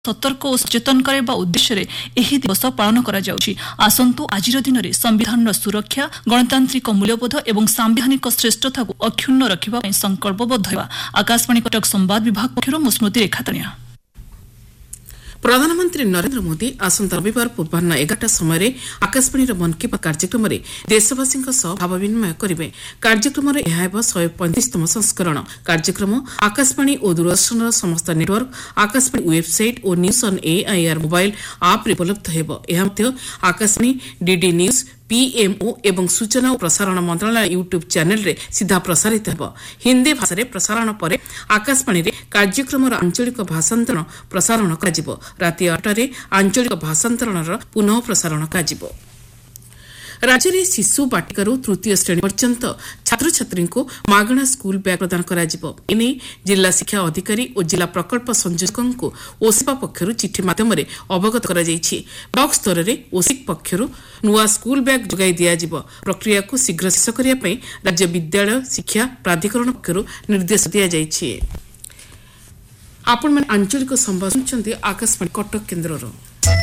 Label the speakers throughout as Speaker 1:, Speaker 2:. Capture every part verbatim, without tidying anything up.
Speaker 1: सतर्क और सचेतन करबा उद्देश्य रे एही दिवस पालन करा जाउछि। आसंतु आजिर दिन रे संविधान सुरक्षा, गणतांत्रिक मूल्यबोध एवं सांविधानिक श्रेष्ठता को अक्षुण्ण रखिबा पई संकल्पबद्ध हेबा। आकाशवाणी कटक संवाद विभाग पक्षरु स्मृति रेखातनिया।
Speaker 2: प्रधानमंत्री नरेंद्र मोदी आसंता रविवार पूर्वाह्न एगारटा समय आकाशवाणी मन की बात कार्यक्रम में देशवासी भाव विनिमय करेंगे। कार्यक्रम में यह शहे पैंतीसतम संस्करण। कार्यक्रम आकाशवाणी और दूरदर्शन समस्त नेटवर्क, आकाशवाणी वेबसाइट और न्यूज ऑन एआईआर मोबाइल आप उपलब्ध हेबो। यह आकाशवाणी डीडी न्यूज, पीएमओ एवं सूचना और प्रसारण मंत्रालय यूट्यूब चैनल रे सीधा प्रसारित हेबो। हिंदी भाषा रे प्रसारण पर आकाशवाणी रे कार्यक्रम आंचलिक भाषांतरण प्रसारण कराजिबो। राति आठटा रे आंचलिक भाषांतरण पुनः प्रसारण कराजिबो। राज्य में शिशु बाटिकारु तृतीय श्रेणी पर्यंत छात्र छात्री को मागणा स्कूल बैग प्रदान कराजिबो। एने जिला शिक्षा अधिकारी और जिला प्रकल्प संयोजकों को ओसिपा पक्षरु चिठी माध्यम रे अवगत करा जायछि। ब्लॉक स्तर रे ओसिक पक्षरु नुआ स्कूल बैग जोगाई दिया जिवो। प्रक्रिया को शीघ्र शेष करिया पई राज्य विद्यालय शिक्षा प्राधिकरण पक्षरु निर्देश दिया जायछि। आपण मन आंचलिक संवाद सुनछन्ती आकाशवाणी कटक केन्द्ररो।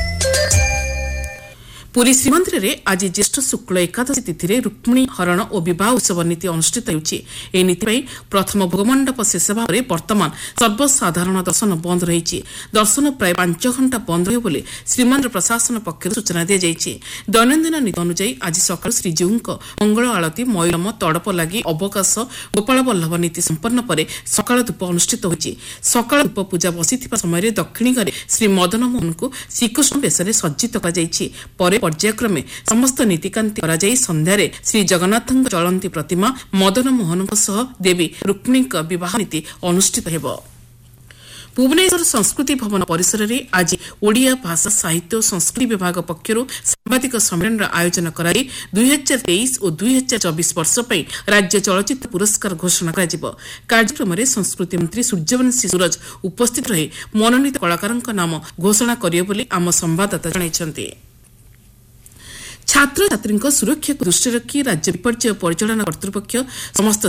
Speaker 2: पुरी श्रीमंदिर में आज ज्येष्ठ शुक्ल एकादशी तिथि रुक्मिणी हरण और बह उत्सव नीति अनुष्ठित होती। नीति प्रथम भोगमंडप शेष भाव में वर्तमान सर्वसाधारण दर्शन बंद रही। दर्शन प्राय पांच घंटा बंद रही बोली श्रीमंदिर प्रशासन पक्षर सूचना दी जायछि। दैनंदिन नीति अनुଯାयी आज सकाळ श्रीजीऊ मंगल आलती, मईलम, तड़प लगी अवकाश, गोपाल बल्लभ नीति संपन्न पर सकाळ धूप अनुष्ठित होती। सकाळ धूप पूजा बसी समय दक्षिणी घरे श्री मदन मोहन को श्रीकृष्ण बेश सज्जित कर पर्यायक्रमे समस्त नीतिकांति करा जाई संध्यारे श्री जगन्नाथ चलंती प्रतिमा मदन मोहन सह देवी रुक्मिणी विवाह नीति अनुष्ठित हेबो। भुवनेश्वर संस्कृति भवन परिसर में आज ओडिया भाषा साहित्य और संस्कृति विभाग पक्षर सांबादिक सम्मेलन आयोजन कराई दुई हजार तेईस और दुई हजार चौबीस वर्ष पर राज्य चलचित्र पुरस्कार घोषणा करा। कार्यक्रम में संस्कृति मंत्री सूर्यवंशी सूरज उपस्थित रही मनोनीत कलाकार नाम घोषणा करियो बोली आम संवाददाता जणाइछन्ति। छात्र छात्री सुरक्षा को दृष्टि रखी राज्य विपर्यय परिचालन कर्तृपक्ष समस्त